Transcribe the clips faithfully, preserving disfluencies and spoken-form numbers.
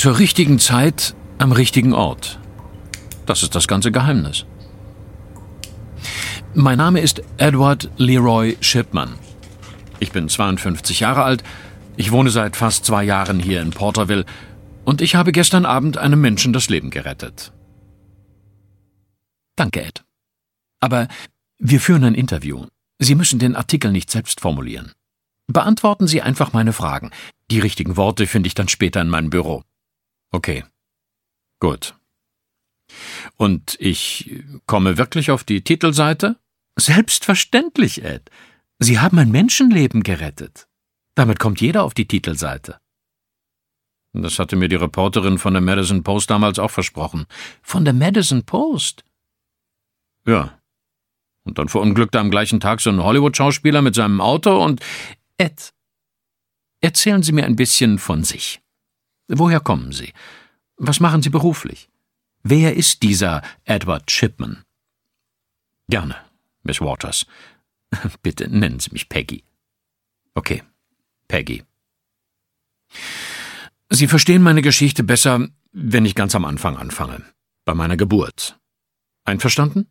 Zur richtigen Zeit, am richtigen Ort. Das ist das ganze Geheimnis. Mein Name ist Edward Leroy Shipman. Ich bin zweiundfünfzig Jahre alt, ich wohne seit fast zwei Jahren hier in Porterville und ich habe gestern Abend einem Menschen das Leben gerettet. Danke, Ed. Aber wir führen ein Interview. Sie müssen den Artikel nicht selbst formulieren. Beantworten Sie einfach meine Fragen. Die richtigen Worte finde ich dann später in meinem Büro. Okay. Gut. Und ich komme wirklich auf die Titelseite? Selbstverständlich, Ed. Sie haben ein Menschenleben gerettet. Damit kommt jeder auf die Titelseite. Das hatte mir die Reporterin von der Madison Post damals auch versprochen. Von der Madison Post? Ja. Und dann verunglückte am gleichen Tag so ein Hollywood-Schauspieler mit seinem Auto und... Ed, erzählen Sie mir ein bisschen von sich. Woher kommen Sie? Was machen Sie beruflich? Wer ist dieser Edward Shipman? Gerne, Miss Waters. Bitte nennen Sie mich Peggy. Okay, Peggy. Sie verstehen meine Geschichte besser, wenn ich ganz am Anfang anfange. Bei meiner Geburt. Einverstanden?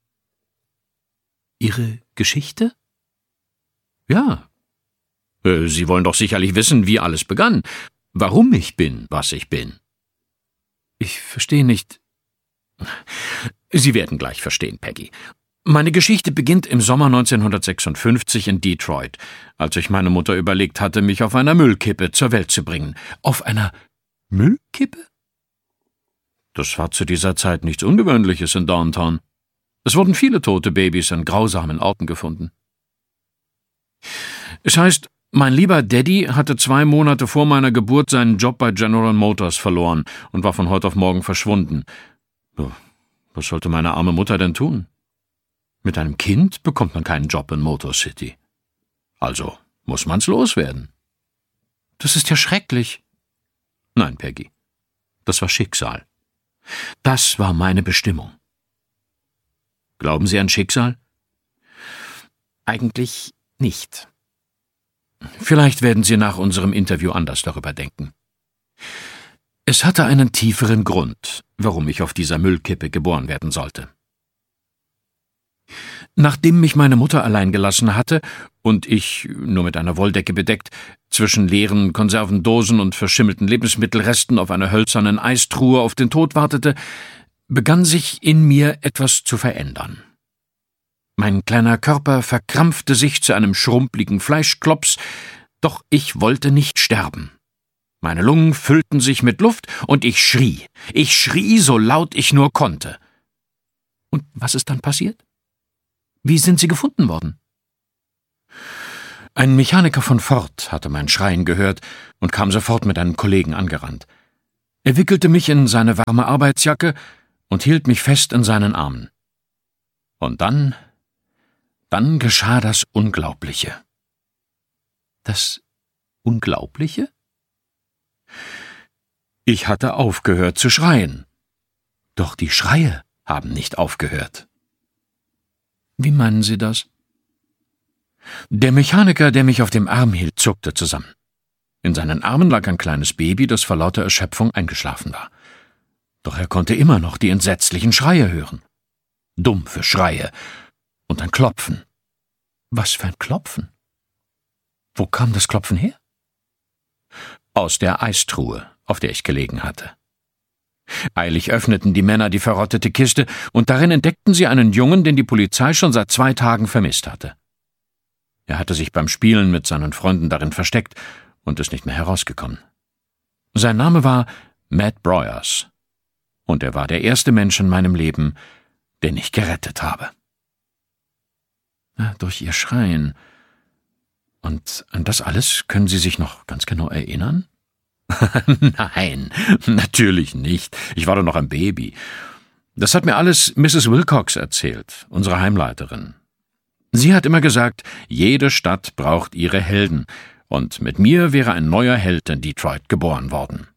Ihre Geschichte? Ja. Äh, Sie wollen doch sicherlich wissen, wie alles begann. Warum ich bin, was ich bin. Ich verstehe nicht. Sie werden gleich verstehen, Peggy. Meine Geschichte beginnt im Sommer neunzehnhundertsechsundfünfzig in Detroit, als ich meine Mutter überlegt hatte, mich auf einer Müllkippe zur Welt zu bringen. Auf einer Müllkippe? Das war zu dieser Zeit nichts Ungewöhnliches in Downtown. Es wurden viele tote Babys an grausamen Orten gefunden. Es heißt, mein lieber Daddy hatte zwei Monate vor meiner Geburt seinen Job bei General Motors verloren und war von heute auf morgen verschwunden. Was sollte meine arme Mutter denn tun? Mit einem Kind bekommt man keinen Job in Motor City. Also muss man's loswerden. Das ist ja schrecklich. Nein, Peggy, das war Schicksal. Das war meine Bestimmung. Glauben Sie an Schicksal? Eigentlich nicht. Vielleicht werden Sie nach unserem Interview anders darüber denken. Es hatte einen tieferen Grund, warum ich auf dieser Müllkippe geboren werden sollte. Nachdem mich meine Mutter allein gelassen hatte und ich, nur mit einer Wolldecke bedeckt, zwischen leeren Konservendosen und verschimmelten Lebensmittelresten auf einer hölzernen Eistruhe auf den Tod wartete, begann sich in mir etwas zu verändern. Mein kleiner Körper verkrampfte sich zu einem schrumpeligen Fleischklops, doch ich wollte nicht sterben. Meine Lungen füllten sich mit Luft und ich schrie. Ich schrie, so laut ich nur konnte. Und was ist dann passiert? Wie sind Sie gefunden worden? Ein Mechaniker von Ford hatte mein Schreien gehört und kam sofort mit einem Kollegen angerannt. Er wickelte mich in seine warme Arbeitsjacke und hielt mich fest in seinen Armen. Und dann, dann geschah das Unglaubliche. Das Unglaubliche? Ich hatte aufgehört zu schreien. Doch die Schreie haben nicht aufgehört. Wie meinen Sie das? Der Mechaniker, der mich auf dem Arm hielt, zuckte zusammen. In seinen Armen lag ein kleines Baby, das vor lauter Erschöpfung eingeschlafen war. Doch er konnte immer noch die entsetzlichen Schreie hören. Dumpfe Schreie und ein Klopfen. Was für ein Klopfen? Wo kam das Klopfen her? Aus der Eistruhe, auf der ich gelegen hatte. Eilig öffneten die Männer die verrottete Kiste, und darin entdeckten sie einen Jungen, den die Polizei schon seit zwei Tagen vermisst hatte. Er hatte sich beim Spielen mit seinen Freunden darin versteckt und ist nicht mehr herausgekommen. Sein Name war Matt Broyers, und er war der erste Mensch in meinem Leben, den ich gerettet habe. Ja, durch ihr Schreien. Und an das alles können Sie sich noch ganz genau erinnern? Nein, natürlich nicht. Ich war doch noch ein Baby. Das hat mir alles Misses Wilcox erzählt, unsere Heimleiterin. Sie hat immer gesagt, jede Stadt braucht ihre Helden, und mit mir wäre ein neuer Held in Detroit geboren worden.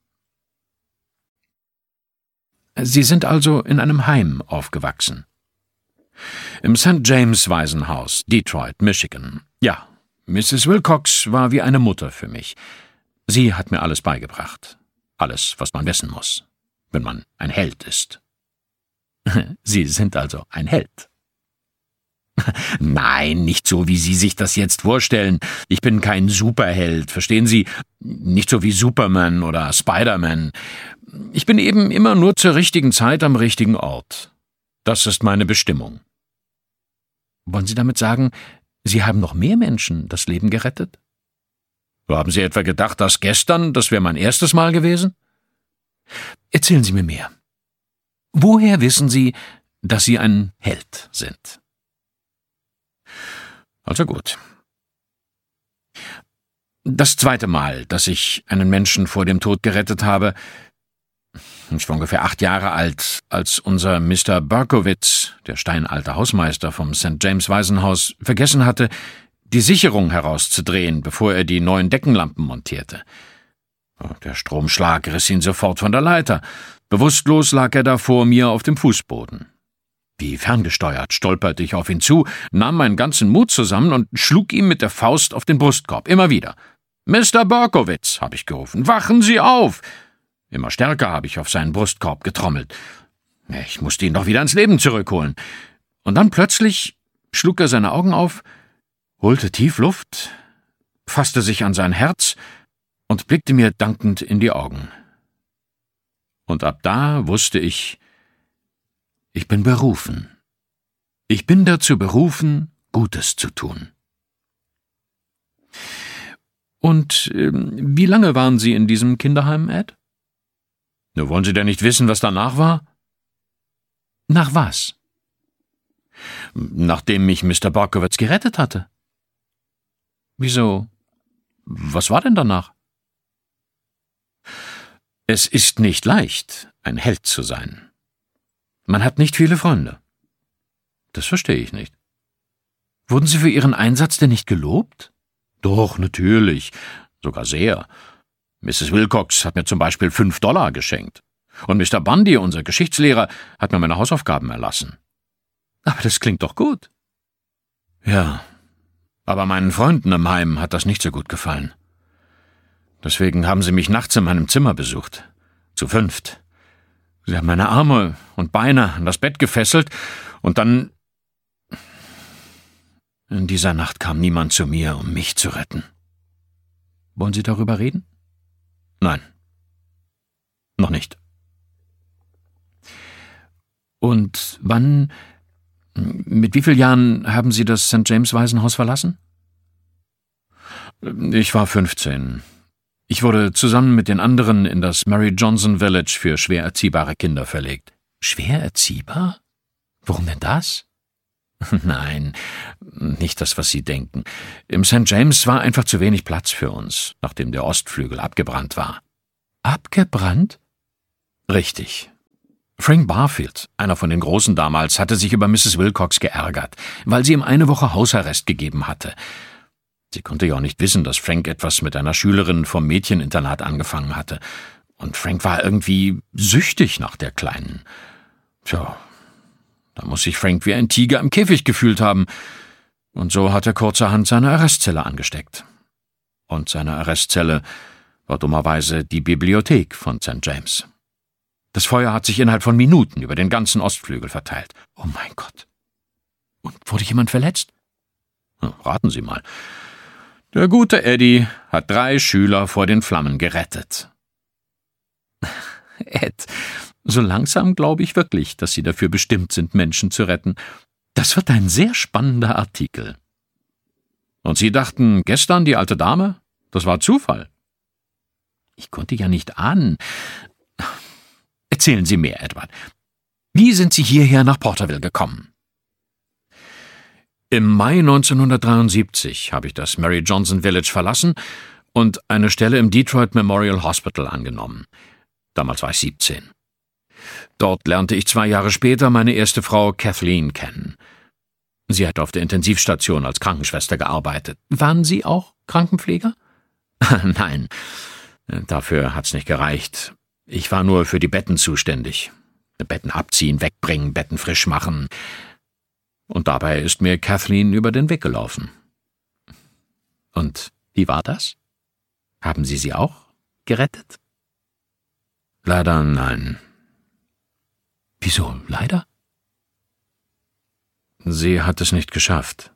Sie sind also in einem Heim aufgewachsen. Im Sankt James Waisenhaus, Detroit, Michigan. Ja, Misses Wilcox war wie eine Mutter für mich. Sie hat mir alles beigebracht. Alles, was man wissen muss, wenn man ein Held ist. Sie sind also ein Held. Nein, nicht so, wie Sie sich das jetzt vorstellen. Ich bin kein Superheld, verstehen Sie? Nicht so wie Superman oder Spider-Man. Ich bin eben immer nur zur richtigen Zeit am richtigen Ort. Das ist meine Bestimmung. Wollen Sie damit sagen, Sie haben noch mehr Menschen das Leben gerettet? Haben Sie etwa gedacht, dass gestern, das wäre mein erstes Mal gewesen? Erzählen Sie mir mehr. Woher wissen Sie, dass Sie ein Held sind? Also gut. Das zweite Mal, dass ich einen Menschen vor dem Tod gerettet habe, ich war ungefähr acht Jahre alt, als unser Mister Berkowitz, der steinalte Hausmeister vom Sankt James Waisenhaus, vergessen hatte, die Sicherung herauszudrehen, bevor er die neuen Deckenlampen montierte. Der Stromschlag riss ihn sofort von der Leiter. Bewusstlos lag er da vor mir auf dem Fußboden. Wie ferngesteuert stolperte ich auf ihn zu, nahm meinen ganzen Mut zusammen und schlug ihm mit der Faust auf den Brustkorb, immer wieder. »Mister Berkowitz«, habe ich gerufen, »wachen Sie auf!« Immer stärker habe ich auf seinen Brustkorb getrommelt. Ich musste ihn doch wieder ins Leben zurückholen. Und dann plötzlich schlug er seine Augen auf, holte tief Luft, fasste sich an sein Herz und blickte mir dankend in die Augen. Und ab da wusste ich, ich bin berufen. Ich bin dazu berufen, Gutes zu tun. Und äh, wie lange waren Sie in diesem Kinderheim, Ed? Nur wollen Sie denn nicht wissen, was danach war? Nach was? Nachdem mich Mister Berkowitz gerettet hatte. Wieso? Was war denn danach? Es ist nicht leicht, ein Held zu sein. Man hat nicht viele Freunde. Das verstehe ich nicht. Wurden Sie für Ihren Einsatz denn nicht gelobt? Doch, natürlich. Sogar sehr. Misses Wilcox hat mir zum Beispiel fünf Dollar geschenkt. Und Mister Bundy, unser Geschichtslehrer, hat mir meine Hausaufgaben erlassen. Aber das klingt doch gut. Ja, aber meinen Freunden im Heim hat das nicht so gut gefallen. Deswegen haben sie mich nachts in meinem Zimmer besucht. Zu fünft. Sie haben meine Arme und Beine an das Bett gefesselt und dann... In dieser Nacht kam niemand zu mir, um mich zu retten. Wollen Sie darüber reden? Nein. Noch nicht. Und wann, mit wie vielen Jahren haben Sie das Sankt James Waisenhaus verlassen? Ich war fünfzehn. Ich wurde zusammen mit den anderen in das Mary Johnson Village für schwer erziehbare Kinder verlegt. Schwer erziehbar? Warum denn das? Nein, nicht das, was Sie denken. Im Sankt James war einfach zu wenig Platz für uns, nachdem der Ostflügel abgebrannt war. Abgebrannt? Richtig. Frank Barfield, einer von den Großen damals, hatte sich über Misses Wilcox geärgert, weil sie ihm eine Woche Hausarrest gegeben hatte. Sie konnte ja auch nicht wissen, dass Frank etwas mit einer Schülerin vom Mädcheninternat angefangen hatte. Und Frank war irgendwie süchtig nach der Kleinen. Tja, da muss sich Frank wie ein Tiger im Käfig gefühlt haben. Und so hat er kurzerhand seine Arrestzelle angesteckt. Und seine Arrestzelle war dummerweise die Bibliothek von Sankt James. Das Feuer hat sich innerhalb von Minuten über den ganzen Ostflügel verteilt. Oh mein Gott. Und wurde jemand verletzt? Na, raten Sie mal. Der gute Eddie hat drei Schüler vor den Flammen gerettet. Ed, so langsam glaube ich wirklich, dass Sie dafür bestimmt sind, Menschen zu retten. Das wird ein sehr spannender Artikel. Und Sie dachten, gestern die alte Dame? Das war Zufall. Ich konnte ja nicht ahnen. Erzählen Sie mehr, Edward. Wie sind Sie hierher nach Porterville gekommen? Im Mai neunzehnhundertdreiundsiebzig habe ich das Mary Johnson Village verlassen und eine Stelle im Detroit Memorial Hospital angenommen. Damals war ich siebzehn. Dort lernte ich zwei Jahre später meine erste Frau Kathleen kennen. Sie hat auf der Intensivstation als Krankenschwester gearbeitet. Waren Sie auch Krankenpfleger? Nein, dafür hat's nicht gereicht. Ich war nur für die Betten zuständig. Betten abziehen, wegbringen, Betten frisch machen. Und dabei ist mir Kathleen über den Weg gelaufen. Und wie war das? Haben Sie sie auch gerettet? Leider nein. Wieso leider? Sie hat es nicht geschafft.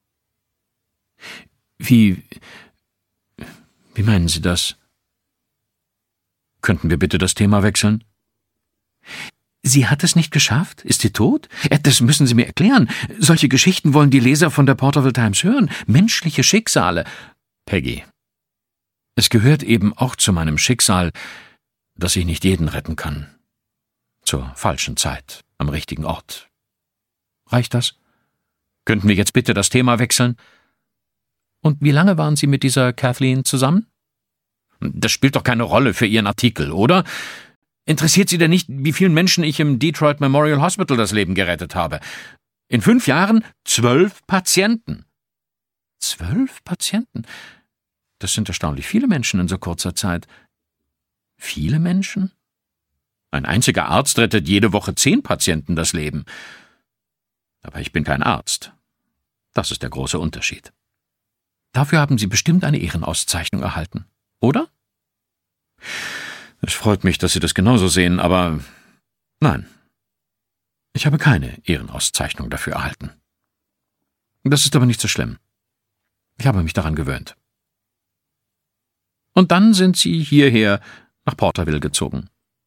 Wie... Wie meinen Sie das? Könnten wir bitte das Thema wechseln? Sie hat es nicht geschafft? Ist sie tot? Das müssen Sie mir erklären. Solche Geschichten wollen die Leser von der Porterville Times hören. Menschliche Schicksale. Peggy, es gehört eben auch zu meinem Schicksal, dass ich nicht jeden retten kann. Zur falschen Zeit, am richtigen Ort. Reicht das? Könnten wir jetzt bitte das Thema wechseln? Und wie lange waren Sie mit dieser Kathleen zusammen? Das spielt doch keine Rolle für Ihren Artikel, oder? Interessiert Sie denn nicht, wie vielen Menschen ich im Detroit Memorial Hospital das Leben gerettet habe? In fünf Jahren zwölf Patienten. Zwölf Patienten? Das sind erstaunlich viele Menschen in so kurzer Zeit. Viele Menschen? Ein einziger Arzt rettet jede Woche zehn Patienten das Leben. Aber ich bin kein Arzt. Das ist der große Unterschied. Dafür haben Sie bestimmt eine Ehrenauszeichnung erhalten, oder? Es freut mich, dass Sie das genauso sehen, aber nein. Ich habe keine Ehrenauszeichnung dafür erhalten. Das ist aber nicht so schlimm. Ich habe mich daran gewöhnt. Und dann sind Sie hierher nach Porterville gezogen.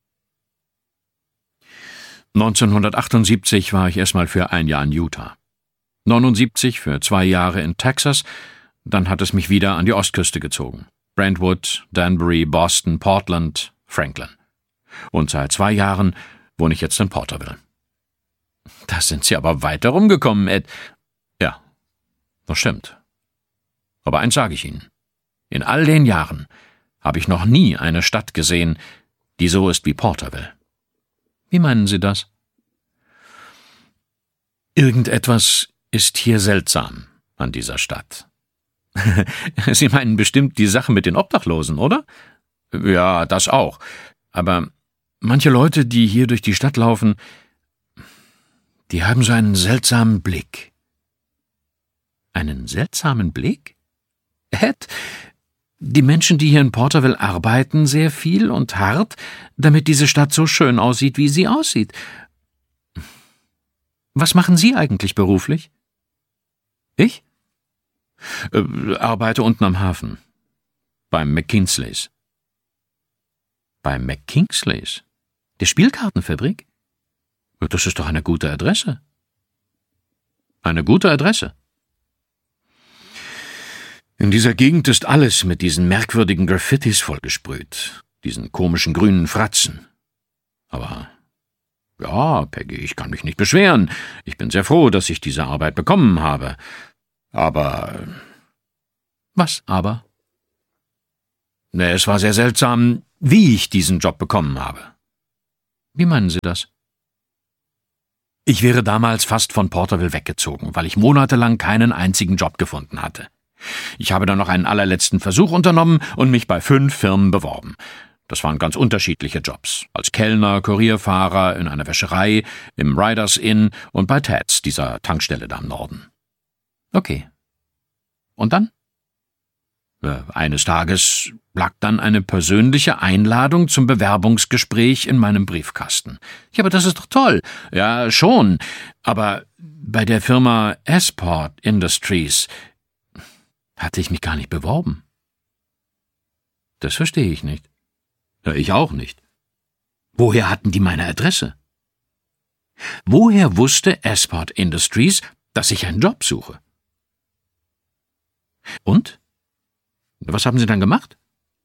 neunzehnhundertachtundsiebzig war ich erstmal für ein Jahr in Utah. neunundsiebzig für zwei Jahre in Texas, dann hat es mich wieder an die Ostküste gezogen. Brentwood, Danbury, Boston, Portland, Franklin. Und seit zwei Jahren wohne ich jetzt in Porterville. Da sind Sie aber weit herumgekommen, Ed. Ja, das stimmt. Aber eins sage ich Ihnen. In all den Jahren habe ich noch nie eine Stadt gesehen, die so ist wie Porterville. Wie meinen Sie das? Irgendetwas ist hier seltsam an dieser Stadt. Sie meinen bestimmt die Sache mit den Obdachlosen, oder? Ja, das auch. Aber manche Leute, die hier durch die Stadt laufen, die haben so einen seltsamen Blick. Einen seltsamen Blick? Ed, die Menschen, die hier in Porterville arbeiten, sehr viel und hart, damit diese Stadt so schön aussieht, wie sie aussieht. Was machen Sie eigentlich beruflich? Ich? Äh, arbeite unten am Hafen. Beim McKinsleys. Beim McKinsleys? Der Spielkartenfabrik? Das ist doch eine gute Adresse. Eine gute Adresse. In dieser Gegend ist alles mit diesen merkwürdigen Graffitis vollgesprüht, diesen komischen grünen Fratzen. Aber ja, Peggy, ich kann mich nicht beschweren. Ich bin sehr froh, dass ich diese Arbeit bekommen habe. Aber... Was aber? Es war sehr seltsam, wie ich diesen Job bekommen habe. Wie meinen Sie das? Ich wäre damals fast von Porterville weggezogen, weil ich monatelang keinen einzigen Job gefunden hatte. Ich habe dann noch einen allerletzten Versuch unternommen und mich bei fünf Firmen beworben. Das waren ganz unterschiedliche Jobs. Als Kellner, Kurierfahrer, in einer Wäscherei, im Riders Inn und bei Ted's, dieser Tankstelle da im Norden. Okay. Und dann? Äh, eines Tages lag dann eine persönliche Einladung zum Bewerbungsgespräch in meinem Briefkasten. Ja, aber das ist doch toll. Ja, schon. Aber bei der Firma Esport Industries hatte ich mich gar nicht beworben. Das verstehe ich nicht. Ja, ich auch nicht. Woher hatten die meine Adresse? Woher wusste Esport Industries, dass ich einen Job suche? Und? Was haben Sie dann gemacht?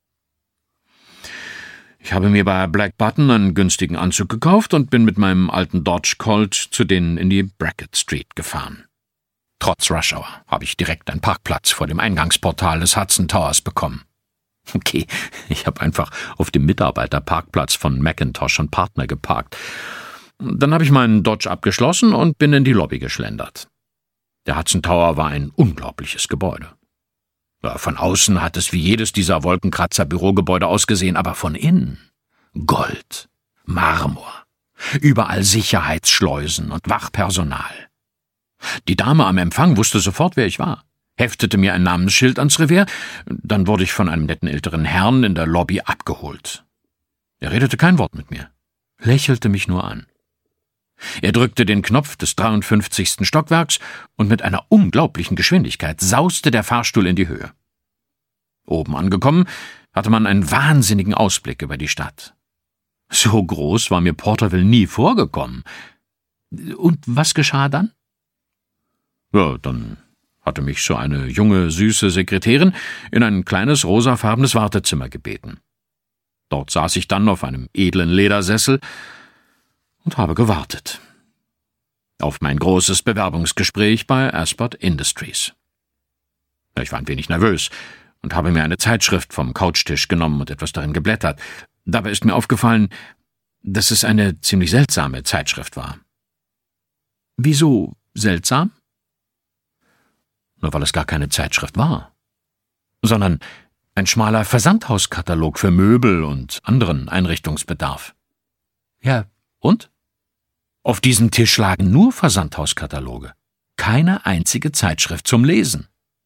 Ich habe mir bei Black Button einen günstigen Anzug gekauft und bin mit meinem alten Dodge Colt zu denen in die Brackett Street gefahren. Trotz Rush Hour habe ich direkt einen Parkplatz vor dem Eingangsportal des Hudson Towers bekommen. Okay, ich habe einfach auf dem Mitarbeiterparkplatz von McIntosh und Partner geparkt. Dann habe ich meinen Dodge abgeschlossen und bin in die Lobby geschlendert. Der Hudson Tower war ein unglaubliches Gebäude. Ja, von außen hat es wie jedes dieser Wolkenkratzer-Bürogebäude ausgesehen, aber von innen Gold, Marmor, überall Sicherheitsschleusen und Wachpersonal. Die Dame am Empfang wusste sofort, wer ich war, heftete mir ein Namensschild ans Revers, dann wurde ich von einem netten älteren Herrn in der Lobby abgeholt. Er redete kein Wort mit mir, lächelte mich nur an. Er drückte den Knopf des dreiundfünfzigsten Stockwerks und mit einer unglaublichen Geschwindigkeit sauste der Fahrstuhl in die Höhe. Oben angekommen, hatte man einen wahnsinnigen Ausblick über die Stadt. So groß war mir Porterville nie vorgekommen. Und was geschah dann? Ja, dann hatte mich so eine junge, süße Sekretärin in ein kleines rosafarbenes Wartezimmer gebeten. Dort saß ich dann auf einem edlen Ledersessel und habe gewartet. Auf mein großes Bewerbungsgespräch bei Asphalt Industries. Ich war ein wenig nervös und habe mir eine Zeitschrift vom Couchtisch genommen und etwas darin geblättert. Dabei ist mir aufgefallen, dass es eine ziemlich seltsame Zeitschrift war. Wieso seltsam? Nur weil es gar keine Zeitschrift war, sondern ein schmaler Versandhauskatalog für Möbel und anderen Einrichtungsbedarf. Ja, und? Auf diesem Tisch lagen nur Versandhauskataloge, keine einzige Zeitschrift zum Lesen.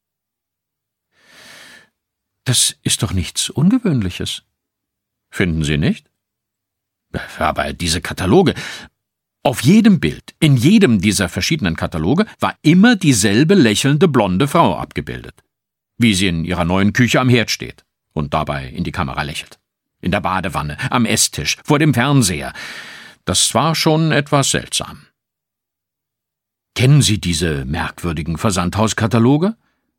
Das ist doch nichts Ungewöhnliches. Finden Sie nicht? Aber diese Kataloge, auf jedem Bild, in jedem dieser verschiedenen Kataloge, war immer dieselbe lächelnde blonde Frau abgebildet, wie sie in ihrer neuen Küche am Herd steht und dabei in die Kamera lächelt. In der Badewanne, am Esstisch, vor dem Fernseher. Das war schon etwas seltsam. Kennen Sie diese merkwürdigen Versandhauskataloge?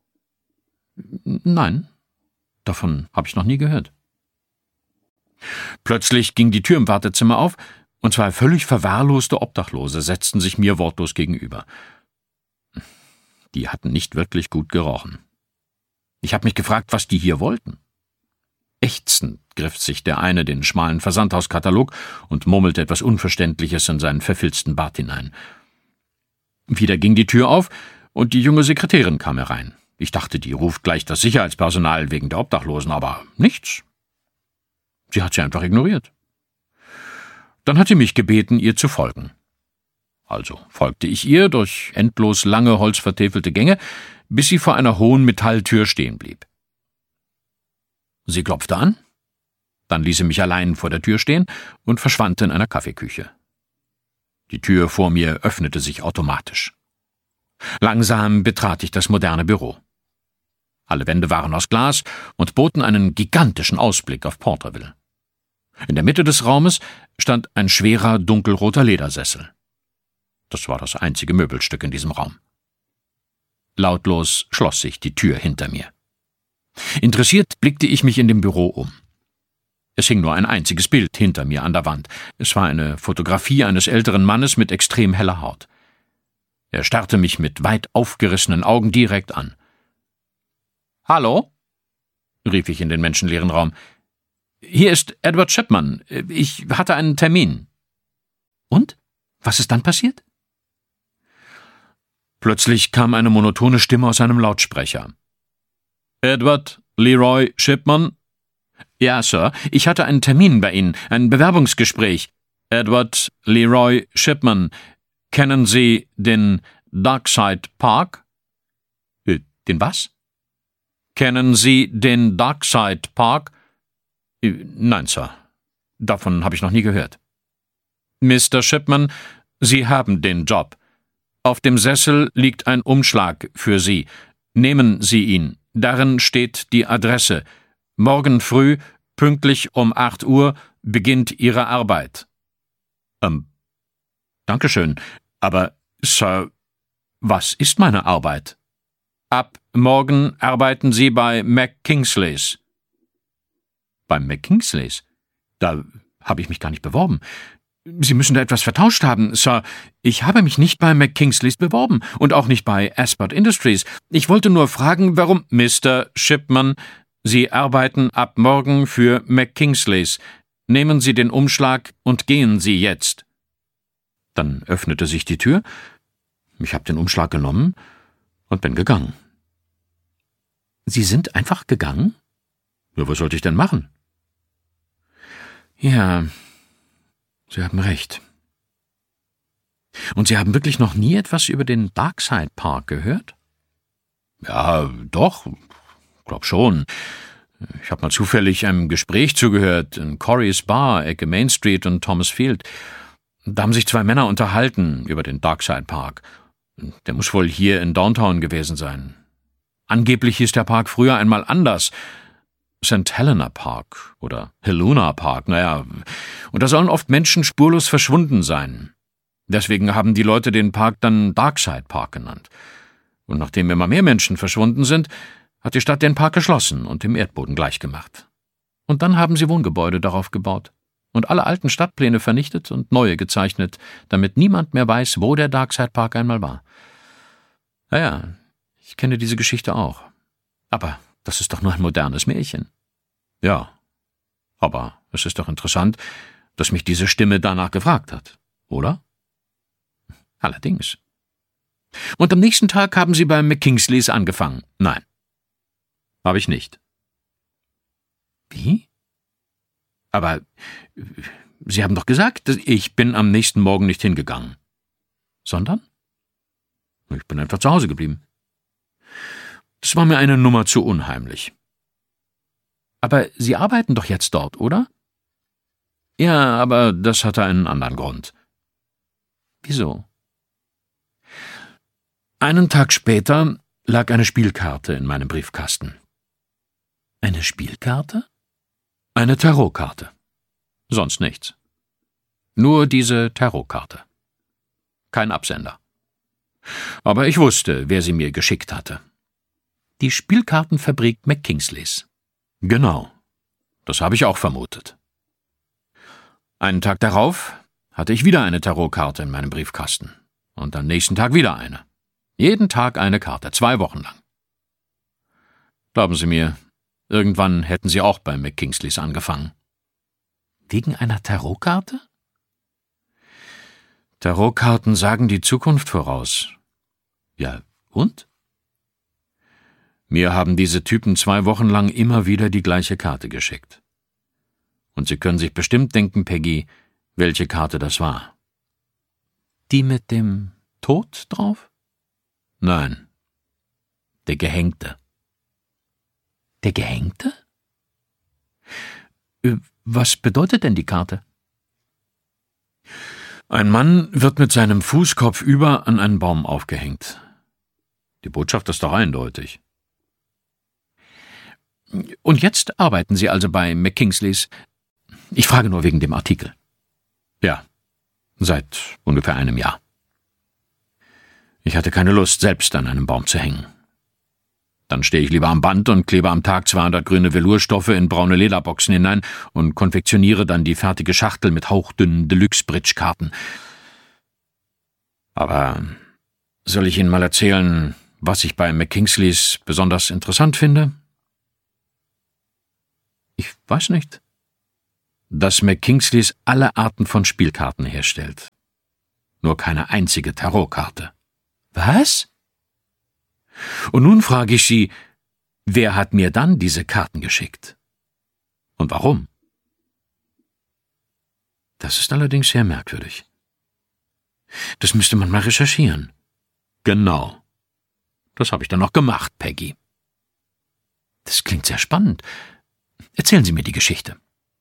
Nein, davon habe ich noch nie gehört. Plötzlich ging die Tür im Wartezimmer auf, und zwei völlig verwahrloste Obdachlose setzten sich mir wortlos gegenüber. Die hatten nicht wirklich gut gerochen. Ich habe mich gefragt, was die hier wollten. Ächzend griff sich der eine den schmalen Versandhauskatalog und murmelte etwas Unverständliches in seinen verfilzten Bart hinein. Wieder ging die Tür auf, und die junge Sekretärin kam herein. Ich dachte, die ruft gleich das Sicherheitspersonal wegen der Obdachlosen, aber nichts. Sie hat sie einfach ignoriert. Dann hat sie mich gebeten, ihr zu folgen. Also folgte ich ihr durch endlos lange holzvertäfelte Gänge, bis sie vor einer hohen Metalltür stehen blieb. Sie klopfte an, dann ließ sie mich allein vor der Tür stehen und verschwand in einer Kaffeeküche. Die Tür vor mir öffnete sich automatisch. Langsam betrat ich das moderne Büro. Alle Wände waren aus Glas und boten einen gigantischen Ausblick auf Porterville. In der Mitte des Raumes stand ein schwerer, dunkelroter Ledersessel. Das war das einzige Möbelstück in diesem Raum. Lautlos schloss sich die Tür hinter mir. Interessiert blickte ich mich in dem Büro um. Es hing nur ein einziges Bild hinter mir an der Wand. Es war eine Fotografie eines älteren Mannes mit extrem heller Haut. Er starrte mich mit weit aufgerissenen Augen direkt an. »Hallo?« rief ich in den menschenleeren Raum. »Hier ist Edward Shipman. Ich hatte einen Termin.« »Und? Was ist dann passiert?« Plötzlich kam eine monotone Stimme aus einem Lautsprecher. »Edward Leroy Shipman?« »Ja, Sir, ich hatte einen Termin bei Ihnen, ein Bewerbungsgespräch. Edward Leroy Shipman, kennen Sie den Darkside Park?« äh, »Den was?« »Kennen Sie den Darkside Park?« »Nein, Sir. Davon habe ich noch nie gehört.« »Mister Shipman, Sie haben den Job. Auf dem Sessel liegt ein Umschlag für Sie. Nehmen Sie ihn. Darin steht die Adresse. Morgen früh, pünktlich um acht Uhr, beginnt Ihre Arbeit.« »Ähm, Dankeschön. Aber, Sir, was ist meine Arbeit?« »Ab morgen arbeiten Sie bei McKinsleys.« »Bei McKinsleys? Da habe ich mich gar nicht beworben. Sie müssen da etwas vertauscht haben, Sir. Ich habe mich nicht bei McKinsleys beworben und auch nicht bei Asphalt Industries. Ich wollte nur fragen, warum Mister Shipman, Sie arbeiten ab morgen für McKinsleys. Nehmen Sie den Umschlag und gehen Sie jetzt.« Dann öffnete sich die Tür. Ich habe den Umschlag genommen und bin gegangen. »Sie sind einfach gegangen?« »Ja, was sollte ich denn machen?« »Ja, Sie haben recht. Und Sie haben wirklich noch nie etwas über den Darkside Park gehört?« »Ja, doch, glaub schon. Ich habe mal zufällig einem Gespräch zugehört in Corey's Bar, Ecke Main Street und Thomas Field. Da haben sich zwei Männer unterhalten über den Darkside Park. Der muss wohl hier in Downtown gewesen sein. Angeblich hieß der Park früher einmal anders. Sankt Helena Park oder Helena Park, naja. Und da sollen oft Menschen spurlos verschwunden sein. Deswegen haben die Leute den Park dann Darkside Park genannt. Und nachdem immer mehr Menschen verschwunden sind, hat die Stadt den Park geschlossen und dem Erdboden gleichgemacht. Und dann haben sie Wohngebäude darauf gebaut und alle alten Stadtpläne vernichtet und neue gezeichnet, damit niemand mehr weiß, wo der Darkside Park einmal war. Naja, ich kenne diese Geschichte auch. Aber das ist doch nur ein modernes Märchen. Ja, aber es ist doch interessant, dass mich diese Stimme danach gefragt hat, oder? Allerdings. Und am nächsten Tag haben Sie bei McKinsleys angefangen. Nein. Habe ich nicht. Wie? Aber Sie haben doch gesagt, ich bin am nächsten Morgen nicht hingegangen. Sondern? Ich bin einfach zu Hause geblieben. Das war mir eine Nummer zu unheimlich. Aber Sie arbeiten doch jetzt dort, oder? Ja, aber das hatte einen anderen Grund. Wieso? Einen Tag später lag eine Spielkarte in meinem Briefkasten. Eine Spielkarte? Eine Tarotkarte. Sonst nichts. Nur diese Tarotkarte. Kein Absender. Aber ich wusste, wer sie mir geschickt hatte. Die Spielkartenfabrik McKinsleys. Genau. Das habe ich auch vermutet. Einen Tag darauf hatte ich wieder eine Tarotkarte in meinem Briefkasten. Und am nächsten Tag wieder eine. Jeden Tag eine Karte, zwei Wochen lang. Glauben Sie mir, irgendwann hätten Sie auch bei McKinsleys angefangen. Wegen einer Tarotkarte? Tarotkarten sagen die Zukunft voraus. Ja, und? Mir haben diese Typen zwei Wochen lang immer wieder die gleiche Karte geschickt. Und Sie können sich bestimmt denken, Peggy, welche Karte das war. Die mit dem Tod drauf? Nein, der Gehängte. Der Gehängte? Was bedeutet denn die Karte? Ein Mann wird mit seinem Fuß kopfüber an einen Baum aufgehängt. Die Botschaft ist doch eindeutig. Und jetzt arbeiten Sie also bei McKinsleys? Ich frage nur wegen dem Artikel. Ja, seit ungefähr einem Jahr. Ich hatte keine Lust, selbst an einem Baum zu hängen. Dann stehe ich lieber am Band und klebe am Tag zweihundert grüne Velourstoffe in braune Lederboxen hinein und konfektioniere dann die fertige Schachtel mit hauchdünnen Deluxe-Bridge-Karten. Aber soll ich Ihnen mal erzählen, was ich bei McKinsleys besonders interessant finde? Ich weiß nicht. Dass McKinsleys alle Arten von Spielkarten herstellt. Nur keine einzige Tarotkarte. Was? Und nun frage ich Sie, wer hat mir dann diese Karten geschickt? Und warum? Das ist allerdings sehr merkwürdig. Das müsste man mal recherchieren. Genau. Das habe ich dann auch gemacht, Peggy. Das klingt sehr spannend. Erzählen Sie mir die Geschichte.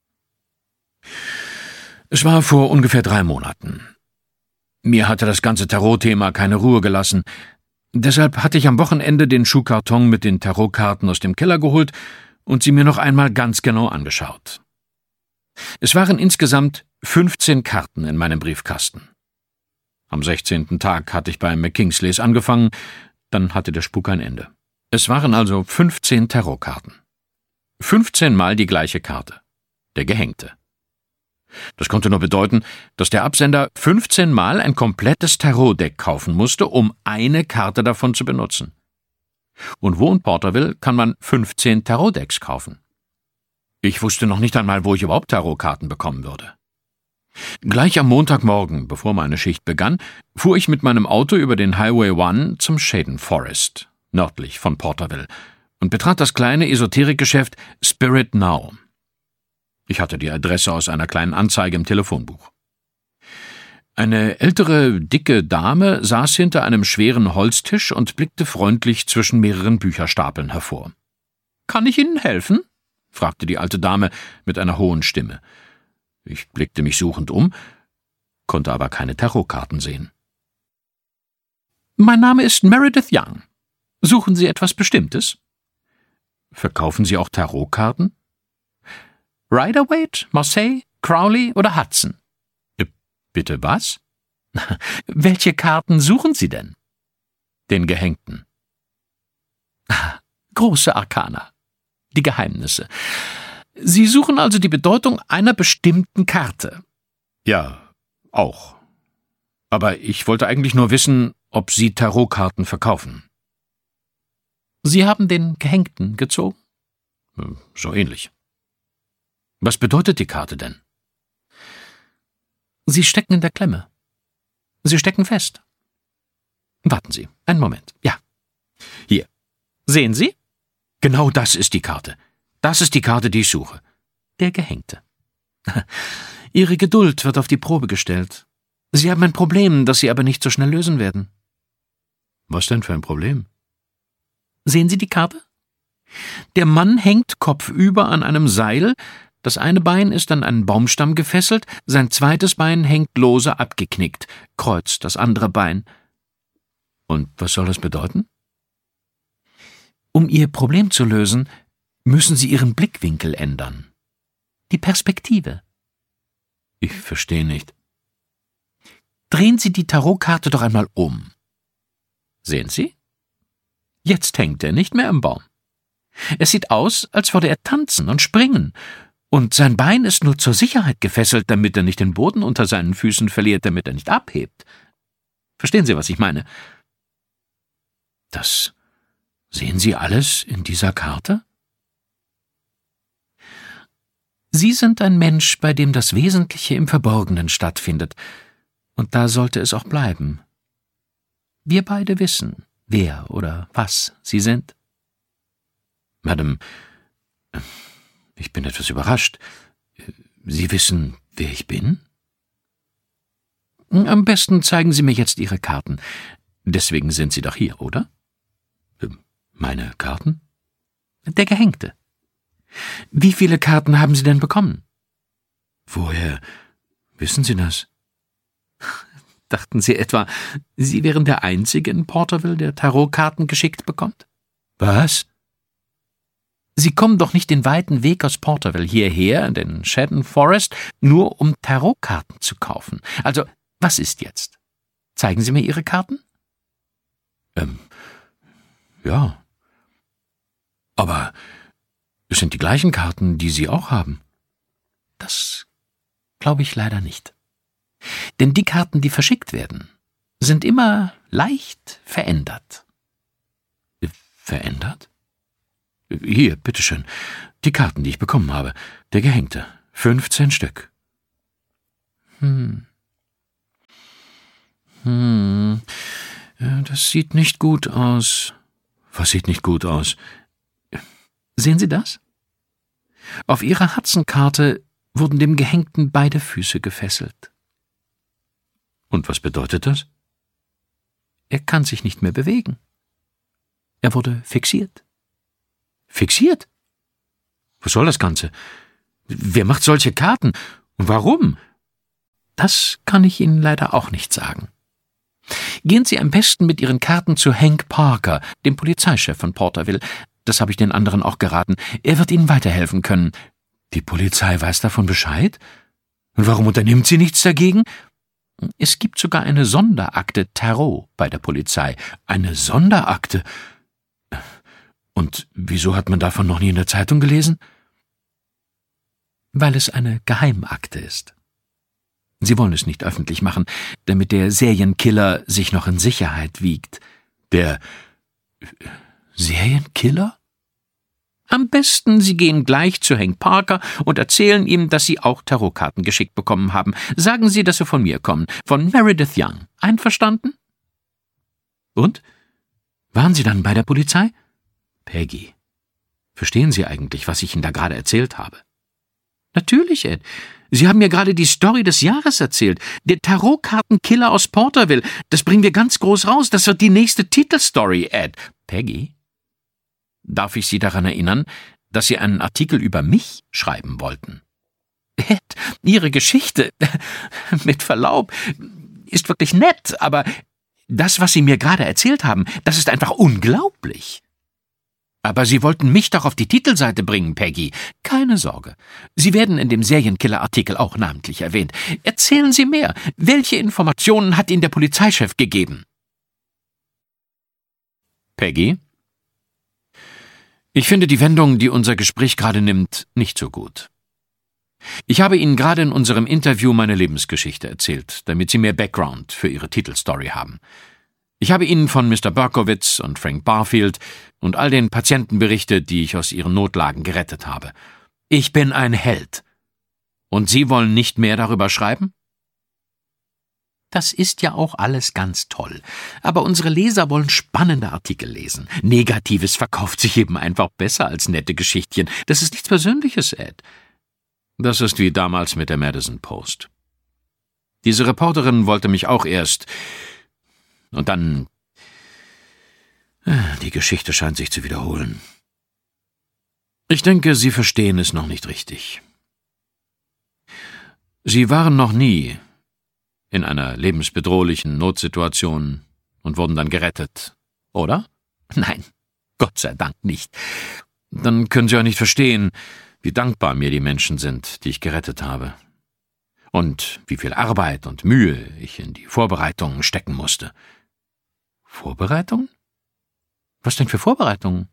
Es war vor ungefähr drei Monaten. Mir hatte das ganze Tarot-Thema keine Ruhe gelassen. Deshalb hatte ich am Wochenende den Schuhkarton mit den Tarotkarten aus dem Keller geholt und sie mir noch einmal ganz genau angeschaut. Es waren insgesamt fünfzehn Karten in meinem Briefkasten. Am sechzehnten Tag hatte ich bei McKinsleys angefangen, dann hatte der Spuk ein Ende. Es waren also fünfzehn Tarotkarten. fünfzehnmal die gleiche Karte. Der Gehängte. Das konnte nur bedeuten, dass der Absender fünfzehnmal ein komplettes Tarotdeck kaufen musste, um eine Karte davon zu benutzen. Und wo in Porterville kann man fünfzehn Tarotdecks kaufen? Ich wusste noch nicht einmal, wo ich überhaupt Tarotkarten bekommen würde. Gleich am Montagmorgen, bevor meine Schicht begann, fuhr ich mit meinem Auto über den Highway One zum Shaden Forest, nördlich von Porterville, und betrat das kleine Esoterikgeschäft Spirit Now. Ich hatte die Adresse aus einer kleinen Anzeige im Telefonbuch. Eine ältere, dicke Dame saß hinter einem schweren Holztisch und blickte freundlich zwischen mehreren Bücherstapeln hervor. »Kann ich Ihnen helfen?« fragte die alte Dame mit einer hohen Stimme. Ich blickte mich suchend um, konnte aber keine Tarotkarten sehen. »Mein Name ist Meredith Young. Suchen Sie etwas Bestimmtes?« »Verkaufen Sie auch Tarotkarten?« »Rider-Waite, Marseille, Crowley oder Hudson?« Äh, »Bitte was?« »Welche Karten suchen Sie denn?« »Den Gehängten.« Ah, große Arkana. Die Geheimnisse. Sie suchen also die Bedeutung einer bestimmten Karte. Ja, auch. Aber ich wollte eigentlich nur wissen, ob Sie Tarotkarten verkaufen. Sie haben den Gehängten gezogen? So ähnlich. Was bedeutet die Karte denn? Sie stecken in der Klemme. Sie stecken fest. Warten Sie, einen Moment. Ja. Hier. Sehen Sie? Genau das ist die Karte. Das ist die Karte, die ich suche. Der Gehängte. Ihre Geduld wird auf die Probe gestellt. Sie haben ein Problem, das Sie aber nicht so schnell lösen werden. Was denn für ein Problem? Sehen Sie die Karte? Der Mann hängt kopfüber an einem Seil, das eine Bein ist an einen Baumstamm gefesselt, sein zweites Bein hängt lose abgeknickt, kreuzt das andere Bein. Und was soll das bedeuten? Um Ihr Problem zu lösen, müssen Sie Ihren Blickwinkel ändern. Die Perspektive. Ich verstehe nicht. Drehen Sie die Tarotkarte doch einmal um. Sehen Sie? Jetzt hängt er nicht mehr am Baum. Es sieht aus, als würde er tanzen und springen, und sein Bein ist nur zur Sicherheit gefesselt, damit er nicht den Boden unter seinen Füßen verliert, damit er nicht abhebt. Verstehen Sie, was ich meine? Das sehen Sie alles in dieser Karte? Sie sind ein Mensch, bei dem das Wesentliche im Verborgenen stattfindet, und da sollte es auch bleiben. Wir beide wissen, wer oder was Sie sind. Madame, ich bin etwas überrascht. Sie wissen, wer ich bin? Am besten zeigen Sie mir jetzt Ihre Karten. Deswegen sind Sie doch hier, oder? Meine Karten? Der Gehängte. Wie viele Karten haben Sie denn bekommen? Woher wissen Sie das? Dachten Sie etwa, Sie wären der Einzige in Porterville, der Tarotkarten geschickt bekommt? Was? Sie kommen doch nicht den weiten Weg aus Porterville hierher, in den Shadow Forest, nur um Tarotkarten zu kaufen. Also, was ist jetzt? Zeigen Sie mir Ihre Karten? Ähm, ja. Aber es sind die gleichen Karten, die Sie auch haben. Das glaube ich leider nicht. Denn die Karten, die verschickt werden, sind immer leicht verändert. Verändert? Hier, bitteschön, die Karten, die ich bekommen habe. Der Gehängte. Fünfzehn Stück. Hm. Hm. Das sieht nicht gut aus. Was sieht nicht gut aus? Sehen Sie das? Auf Ihrer Hudson-Karte wurden dem Gehängten beide Füße gefesselt. Und was bedeutet das? Er kann sich nicht mehr bewegen. Er wurde fixiert. Fixiert? Was soll das Ganze? Wer macht solche Karten? Und warum? Das kann ich Ihnen leider auch nicht sagen. Gehen Sie am besten mit Ihren Karten zu Hank Parker, dem Polizeichef von Porterville. Das habe ich den anderen auch geraten. Er wird Ihnen weiterhelfen können. Die Polizei weiß davon Bescheid? Und warum unternimmt sie nichts dagegen? Es gibt sogar eine Sonderakte Tarot bei der Polizei. Eine Sonderakte? Und wieso hat man davon noch nie in der Zeitung gelesen? Weil es eine Geheimakte ist. Sie wollen es nicht öffentlich machen, damit der Serienkiller sich noch in Sicherheit wiegt. Der Serienkiller? Am besten, Sie gehen gleich zu Hank Parker und erzählen ihm, dass Sie auch Tarotkarten geschickt bekommen haben. Sagen Sie, dass sie von mir kommen, von Meredith Young. Einverstanden? Und? Waren Sie dann bei der Polizei? Peggy, verstehen Sie eigentlich, was ich Ihnen da gerade erzählt habe? Natürlich, Ed. Sie haben mir gerade die Story des Jahres erzählt. Der Tarotkartenkiller aus Porterville. Das bringen wir ganz groß raus. Das wird die nächste Titelstory, Ed. Peggy? Darf ich Sie daran erinnern, dass Sie einen Artikel über mich schreiben wollten. Ed, Ihre Geschichte, mit Verlaub, ist wirklich nett, aber das, was Sie mir gerade erzählt haben, das ist einfach unglaublich. Aber Sie wollten mich doch auf die Titelseite bringen, Peggy. Keine Sorge. Sie werden in dem Serienkiller-Artikel auch namentlich erwähnt. Erzählen Sie mehr. Welche Informationen hat Ihnen der Polizeichef gegeben? Peggy? Ich finde die Wendung, die unser Gespräch gerade nimmt, nicht so gut. Ich habe Ihnen gerade in unserem Interview meine Lebensgeschichte erzählt, damit Sie mehr Background für Ihre Titelstory haben. Ich habe Ihnen von Mister Berkowitz und Frank Barfield und all den Patienten berichtet, die ich aus ihren Notlagen gerettet habe. Ich bin ein Held. Und Sie wollen nicht mehr darüber schreiben? Das ist ja auch alles ganz toll. Aber unsere Leser wollen spannende Artikel lesen. Negatives verkauft sich eben einfach besser als nette Geschichtchen. Das ist nichts Persönliches, Ed. Das ist wie damals mit der Madison Post. Diese Reporterin wollte mich auch erst... Und dann... Die Geschichte scheint sich zu wiederholen. Ich denke, Sie verstehen es noch nicht richtig. Sie waren noch nie in einer lebensbedrohlichen Notsituation und wurden dann gerettet, oder? Nein, Gott sei Dank nicht. Dann können Sie auch nicht verstehen, wie dankbar mir die Menschen sind, die ich gerettet habe. Und wie viel Arbeit und Mühe ich in die Vorbereitungen stecken musste. Vorbereitungen? Was denn für Vorbereitungen?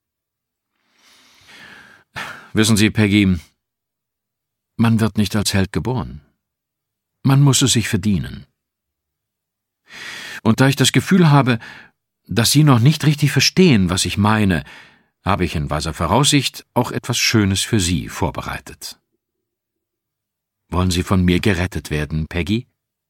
Wissen Sie, Peggy, man wird nicht als Held geboren. Man muss es sich verdienen. Und da ich das Gefühl habe, dass Sie noch nicht richtig verstehen, was ich meine, habe ich in weiser Voraussicht auch etwas Schönes für Sie vorbereitet. Wollen Sie von mir gerettet werden, Peggy?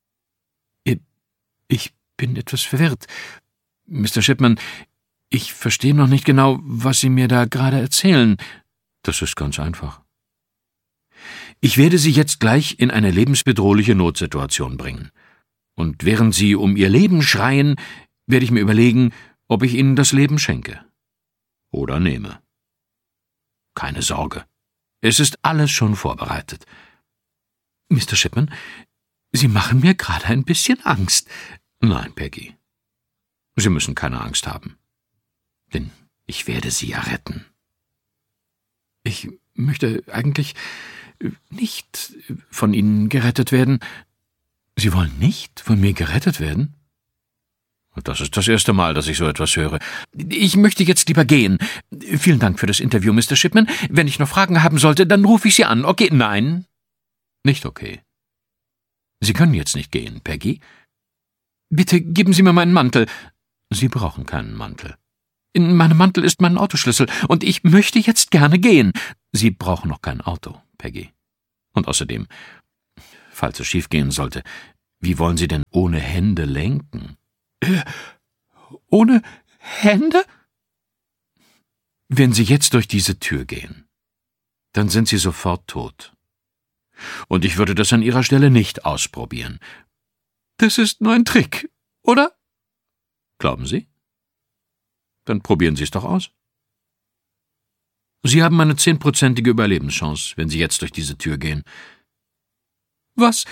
Ich bin etwas verwirrt. Mister Shipman, ich verstehe noch nicht genau, was Sie mir da gerade erzählen. Das ist ganz einfach. Ich werde Sie jetzt gleich in eine lebensbedrohliche Notsituation bringen. Und während Sie um Ihr Leben schreien, werde ich mir überlegen, ob ich Ihnen das Leben schenke. Oder nehme. Keine Sorge. Es ist alles schon vorbereitet. Mister Shipman, Sie machen mir gerade ein bisschen Angst. Nein, Peggy. Sie müssen keine Angst haben. Denn ich werde Sie ja retten. Ich möchte eigentlich nicht von Ihnen gerettet werden. Sie wollen nicht von mir gerettet werden? Das ist das erste Mal, dass ich so etwas höre. Ich möchte jetzt lieber gehen. Vielen Dank für das Interview, Mister Shipman. Wenn ich noch Fragen haben sollte, dann rufe ich Sie an. Okay? Nein, nicht okay. Sie können jetzt nicht gehen, Peggy. Bitte geben Sie mir meinen Mantel. Sie brauchen keinen Mantel. In meinem Mantel ist mein Autoschlüssel, und ich möchte jetzt gerne gehen. Sie brauchen noch kein Auto, Peggy. Und außerdem, falls es schiefgehen sollte, wie wollen Sie denn ohne Hände lenken? Äh, ohne Hände? Wenn Sie jetzt durch diese Tür gehen, dann sind Sie sofort tot. Und ich würde das an Ihrer Stelle nicht ausprobieren. Das ist nur ein Trick, oder? Glauben Sie? Dann probieren Sie es doch aus. Sie haben eine zehnprozentige Überlebenschance, wenn Sie jetzt durch diese Tür gehen. Was?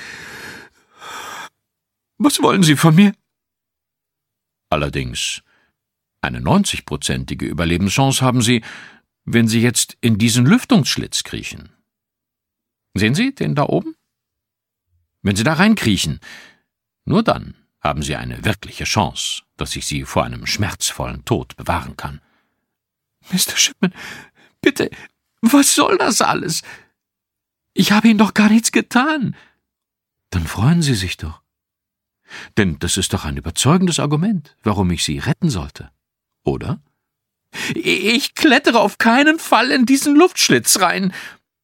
Was wollen Sie von mir? Allerdings, eine neunzigprozentige Überlebenschance haben Sie, wenn Sie jetzt in diesen Lüftungsschlitz kriechen. Sehen Sie den da oben? Wenn Sie da reinkriechen, nur dann haben Sie eine wirkliche Chance, dass ich Sie vor einem schmerzvollen Tod bewahren kann. Mister Shipman, bitte, was soll das alles? Ich habe Ihnen doch gar nichts getan. Dann freuen Sie sich doch. Denn das ist doch ein überzeugendes Argument, warum ich Sie retten sollte. Oder? Ich klettere auf keinen Fall in diesen Luftschlitz rein.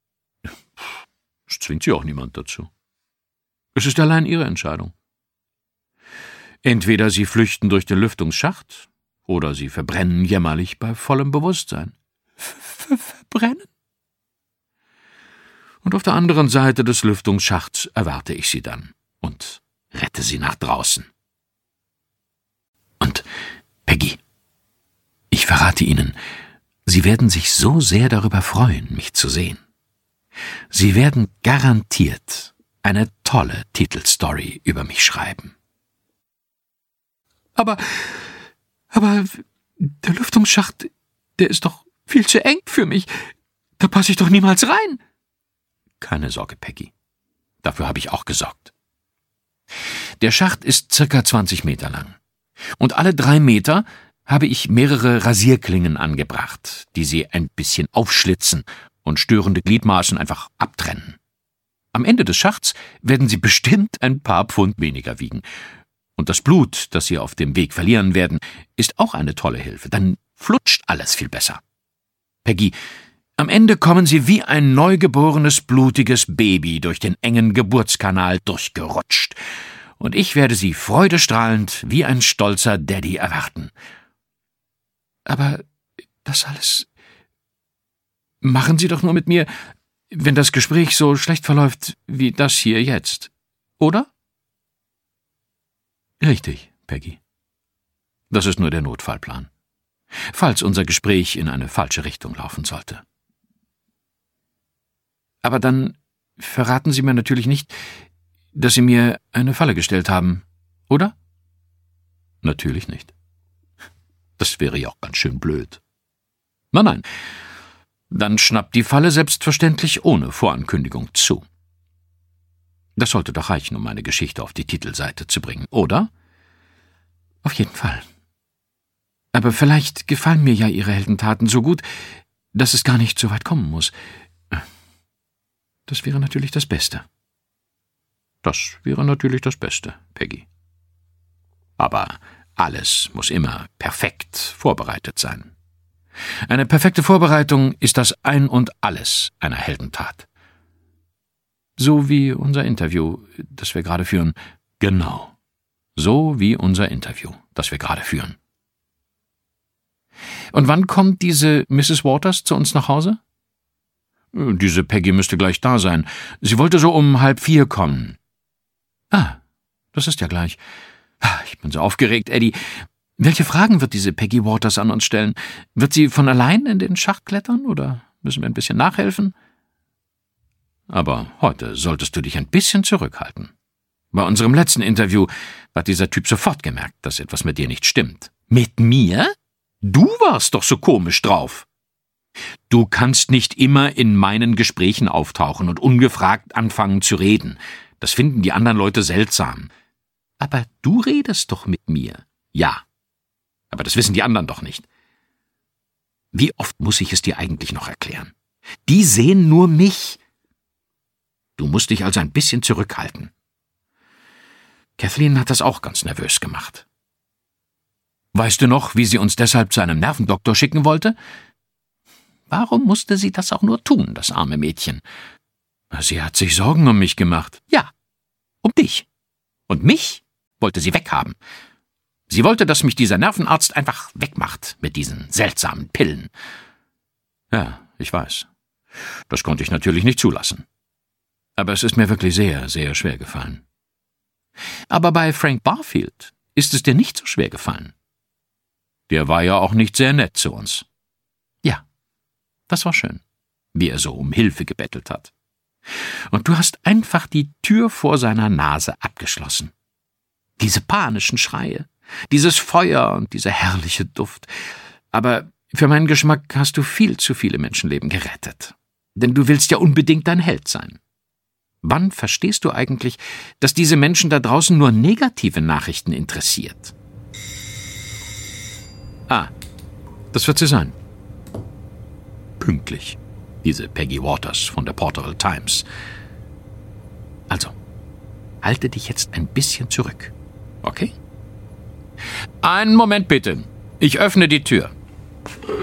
Es zwingt Sie auch niemand dazu. Es ist allein Ihre Entscheidung. Entweder Sie flüchten durch den Lüftungsschacht, oder Sie verbrennen jämmerlich bei vollem Bewusstsein. Verbrennen? Und auf der anderen Seite des Lüftungsschachts erwarte ich Sie dann und rette Sie nach draußen. Und, Peggy, ich verrate Ihnen, Sie werden sich so sehr darüber freuen, mich zu sehen. Sie werden garantiert eine tolle Titelstory über mich schreiben. Aber, aber der Lüftungsschacht, der ist doch viel zu eng für mich. Da passe ich doch niemals rein. Keine Sorge, Peggy. Dafür habe ich auch gesorgt. Der Schacht ist circa zwanzig Meter lang. Und alle drei Meter habe ich mehrere Rasierklingen angebracht, die sie ein bisschen aufschlitzen und störende Gliedmaßen einfach abtrennen. Am Ende des Schachts werden sie bestimmt ein paar Pfund weniger wiegen. Und das Blut, das sie auf dem Weg verlieren werden, ist auch eine tolle Hilfe. Dann flutscht alles viel besser. Peggy, am Ende kommen sie wie ein neugeborenes, blutiges Baby durch den engen Geburtskanal durchgerutscht. Und ich werde sie freudestrahlend wie ein stolzer Daddy erwarten. Aber das alles machen Sie doch nur mit mir, wenn das Gespräch so schlecht verläuft wie das hier jetzt, oder? Richtig, Peggy. Das ist nur der Notfallplan. Falls unser Gespräch in eine falsche Richtung laufen sollte. Aber dann verraten Sie mir natürlich nicht, dass Sie mir eine Falle gestellt haben, oder? Natürlich nicht. Das wäre ja auch ganz schön blöd. Nein, nein. Dann schnappt die Falle selbstverständlich ohne Vorankündigung zu. Das sollte doch reichen, um meine Geschichte auf die Titelseite zu bringen, oder? Auf jeden Fall. Aber vielleicht gefallen mir ja Ihre Heldentaten so gut, dass es gar nicht so weit kommen muss. Das wäre natürlich das Beste. Das wäre natürlich das Beste, Peggy. Aber alles muss immer perfekt vorbereitet sein. Eine perfekte Vorbereitung ist das Ein und Alles einer Heldentat. So wie unser Interview, das wir gerade führen. Genau. So wie unser Interview, das wir gerade führen. Und wann kommt diese Misses Waters zu uns nach Hause? Diese Peggy müsste gleich da sein. Sie wollte so um halb vier kommen. Ah, das ist ja gleich. Ich bin so aufgeregt, Eddie. Welche Fragen wird diese Peggy Waters an uns stellen? Wird sie von allein in den Schacht klettern, oder müssen wir ein bisschen nachhelfen? Aber heute solltest du dich ein bisschen zurückhalten. Bei unserem letzten Interview hat dieser Typ sofort gemerkt, dass etwas mit dir nicht stimmt. Mit mir? Du warst doch so komisch drauf. Du kannst nicht immer in meinen Gesprächen auftauchen und ungefragt anfangen zu reden. Das finden die anderen Leute seltsam. Aber du redest doch mit mir. Ja. Aber das wissen die anderen doch nicht. Wie oft muss ich es dir eigentlich noch erklären? Die sehen nur mich. Du musst dich also ein bisschen zurückhalten. Kathleen hat das auch ganz nervös gemacht. Weißt du noch, wie sie uns deshalb zu einem Nervendoktor schicken wollte? Warum musste sie das auch nur tun, das arme Mädchen? Sie hat sich Sorgen um mich gemacht. Ja, um dich. Und mich wollte sie weghaben. Sie wollte, dass mich dieser Nervenarzt einfach wegmacht mit diesen seltsamen Pillen. Ja, ich weiß. Das konnte ich natürlich nicht zulassen. Aber es ist mir wirklich sehr, sehr schwer gefallen. Aber bei Frank Barfield ist es dir nicht so schwer gefallen. Der war ja auch nicht sehr nett zu uns. Ja, das war schön, wie er so um Hilfe gebettelt hat. Und du hast einfach die Tür vor seiner Nase abgeschlossen. Diese panischen Schreie, dieses Feuer und dieser herrliche Duft. Aber für meinen Geschmack hast du viel zu viele Menschenleben gerettet. Denn du willst ja unbedingt ein Held sein. Wann verstehst du eigentlich, dass diese Menschen da draußen nur negative Nachrichten interessiert? Ah, das wird sie sein. Pünktlich, diese Peggy Waters von der Portal Times. Also, halte dich jetzt ein bisschen zurück, okay? Einen Moment bitte. Ich öffne die Tür.